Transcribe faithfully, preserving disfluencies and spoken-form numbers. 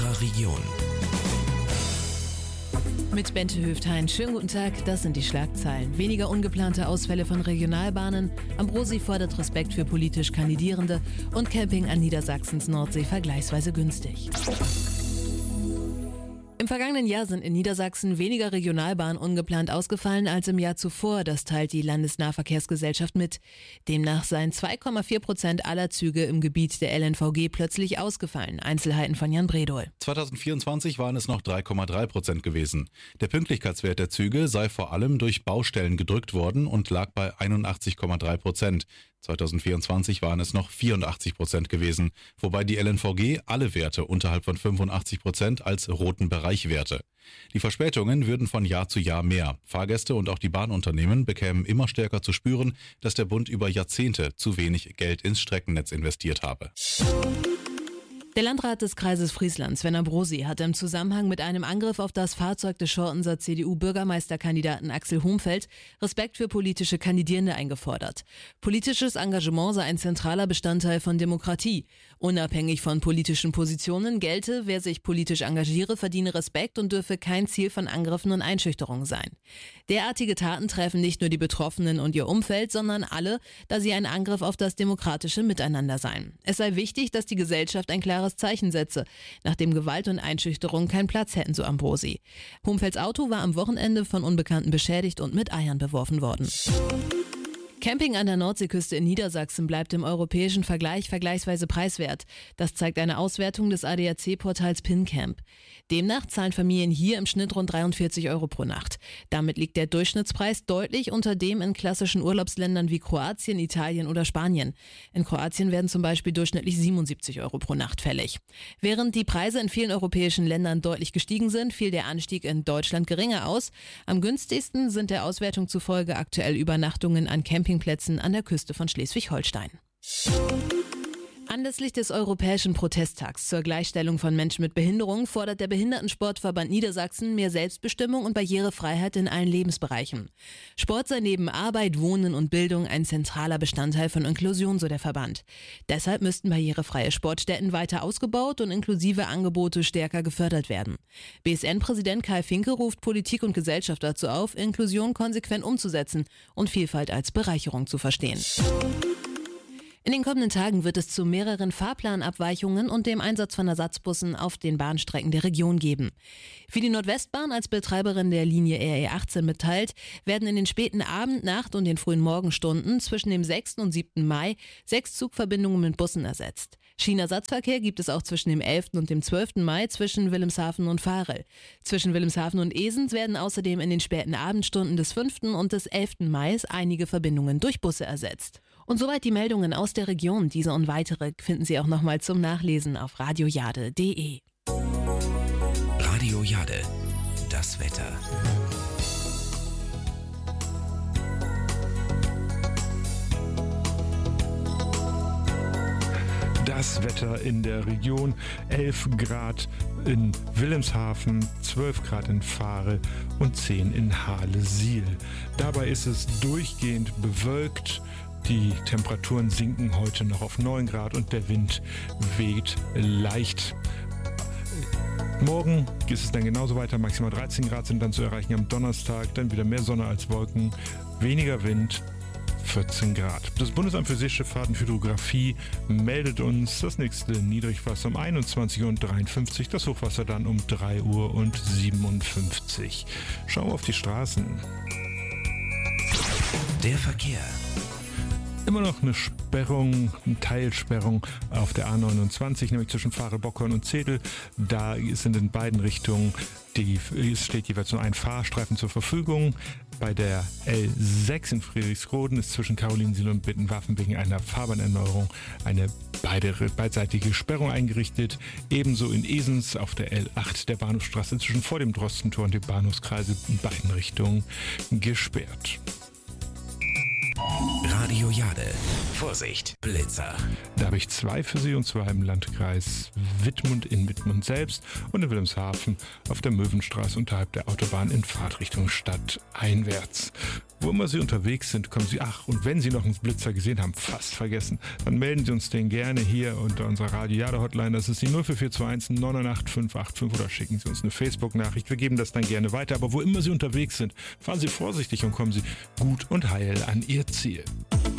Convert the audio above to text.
unserer Region. Mit Bente Höftein. Schönen guten Tag, das sind die Schlagzeilen. Weniger ungeplante Ausfälle von Regionalbahnen, Ambrosi fordert Respekt für politisch Kandidierende und Camping an Niedersachsens Nordsee vergleichsweise günstig. Im vergangenen Jahr sind in Niedersachsen weniger Regionalbahnen ungeplant ausgefallen als im Jahr zuvor, das teilt die Landesnahverkehrsgesellschaft mit. Demnach seien zwei Komma vier Prozent aller Züge im Gebiet der L N V G plötzlich ausgefallen. Einzelheiten von Jan Bredohl. zwanzig vierundzwanzig waren es noch drei Komma drei Prozent gewesen. Der Pünktlichkeitswert der Züge sei vor allem durch Baustellen gedrückt worden und lag bei einundachtzig Komma drei Prozent. zwanzig vierundzwanzig waren es noch vierundachtzig Prozent gewesen, wobei die L N V G alle Werte unterhalb von fünfundachtzig Prozent als roten Bereich werte. Die Verspätungen würden von Jahr zu Jahr mehr. Fahrgäste und auch die Bahnunternehmen bekämen immer stärker zu spüren, dass der Bund über Jahrzehnte zu wenig Geld ins Streckennetz investiert habe. Der Landrat des Kreises Friesland, Sven Ambrosi, hat im Zusammenhang mit einem Angriff auf das Fahrzeug des Schortenser C D U-Bürgermeisterkandidaten Axel Homfeld Respekt für politische Kandidierende eingefordert. Politisches Engagement sei ein zentraler Bestandteil von Demokratie. Unabhängig von politischen Positionen gelte, wer sich politisch engagiere, verdiene Respekt und dürfe kein Ziel von Angriffen und Einschüchterungen sein. Derartige Taten treffen nicht nur die Betroffenen und ihr Umfeld, sondern alle, da sie ein Angriff auf das demokratische Miteinander seien. Es sei wichtig, dass die Gesellschaft ein klares Zeichen setze, nachdem Gewalt und Einschüchterung keinen Platz hätten, so Ambrosi. Homfelds Auto war am Wochenende von Unbekannten beschädigt und mit Eiern beworfen worden. Camping an der Nordseeküste in Niedersachsen bleibt im europäischen Vergleich vergleichsweise preiswert. Das zeigt eine Auswertung des A D A C-Portals PinCamp. Demnach zahlen Familien hier im Schnitt rund dreiundvierzig Euro pro Nacht. Damit liegt der Durchschnittspreis deutlich unter dem in klassischen Urlaubsländern wie Kroatien, Italien oder Spanien. In Kroatien werden zum Beispiel durchschnittlich siebenundsiebzig Euro pro Nacht fällig. Während die Preise in vielen europäischen Ländern deutlich gestiegen sind, fiel der Anstieg in Deutschland geringer aus. Am günstigsten sind der Auswertung zufolge aktuell Übernachtungen an Campingplätzen an der Küste von Schleswig-Holstein. Anlässlich des Europäischen Protesttags zur Gleichstellung von Menschen mit Behinderung fordert der Behindertensportverband Niedersachsen mehr Selbstbestimmung und Barrierefreiheit in allen Lebensbereichen. Sport sei neben Arbeit, Wohnen und Bildung ein zentraler Bestandteil von Inklusion, so der Verband. Deshalb müssten barrierefreie Sportstätten weiter ausgebaut und inklusive Angebote stärker gefördert werden. B S N-Präsident Kai Finke ruft Politik und Gesellschaft dazu auf, Inklusion konsequent umzusetzen und Vielfalt als Bereicherung zu verstehen. In den kommenden Tagen wird es zu mehreren Fahrplanabweichungen und dem Einsatz von Ersatzbussen auf den Bahnstrecken der Region geben. Wie die Nordwestbahn als Betreiberin der Linie R E achtzehn mitteilt, werden in den späten Abend-, Nacht- und den frühen Morgenstunden zwischen dem sechsten und siebten Mai sechs Zugverbindungen mit Bussen ersetzt. Schienenersatzverkehr gibt es auch zwischen dem elften und dem zwölften Mai zwischen Wilhelmshaven und Varel. Zwischen Wilhelmshaven und Esens werden außerdem in den späten Abendstunden des fünften und des elften Mai einige Verbindungen durch Busse ersetzt. Und soweit die Meldungen aus der Region. Diese und weitere finden Sie auch nochmal zum Nachlesen auf radiojade punkt de. Radio Jade, das Wetter. Das Wetter in der Region: elf Grad in Wilhelmshaven, zwölf Grad in Varel und zehn in Hahle-Siel. Dabei ist es durchgehend bewölkt. Die Temperaturen sinken heute noch auf neun Grad und der Wind weht leicht. Morgen geht es dann genauso weiter. Maximal dreizehn Grad sind dann zu erreichen am Donnerstag. Dann wieder mehr Sonne als Wolken, weniger Wind, vierzehn Grad. Das Bundesamt für Seeschifffahrt und Hydrographie meldet uns das nächste Niedrigwasser um einundzwanzig Uhr dreiundfünfzig, das Hochwasser dann um drei Uhr siebenundfünfzig. Schauen wir auf die Straßen. Der Verkehr. Immer noch eine Sperrung, eine Teilsperrung auf der A neunundzwanzig, nämlich zwischen Varel-Bockhorn und Zedel. Da sind in beiden Richtungen, die, es steht jeweils nur ein Fahrstreifen zur Verfügung. Bei der L sechs in Friedrichsroden ist zwischen Carolinensiel und Bittenwaffen wegen einer Fahrbahnerneuerung eine beide, beidseitige Sperrung eingerichtet. Ebenso in Esens auf der L acht der Bahnhofstraße zwischen vor dem Drostentor und dem Bahnhofskreise in beiden Richtungen gesperrt. Radio Jade. Vorsicht, Blitzer. Da habe ich zwei für Sie, und zwar im Landkreis Wittmund in Wittmund selbst und in Wilhelmshaven auf der Möwenstraße unterhalb der Autobahn in Fahrtrichtung Stadt einwärts. Wo immer Sie unterwegs sind, kommen Sie, ach, und wenn Sie noch einen Blitzer gesehen haben, fast vergessen, dann melden Sie uns den gerne hier unter unserer Radio Jade Hotline. Das ist die null vier vier zwei eins neun neun acht fünf acht fünf, oder schicken Sie uns eine Facebook-Nachricht. Wir geben das dann gerne weiter. Aber wo immer Sie unterwegs sind, fahren Sie vorsichtig und kommen Sie gut und heil an Ihr Ziel.